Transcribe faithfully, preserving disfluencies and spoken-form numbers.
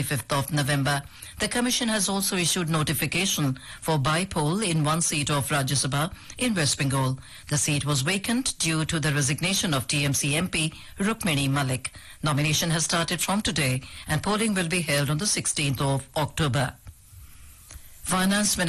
twenty-fifth of November. The Commission has also issued notification for by-poll in one seat of Rajya Sabha in West Bengal. The seat was vacant due to the resignation of T M C M P Rukmini Malik. Nomination has started from today and polling will be held on the sixteenth of October. Finance Minister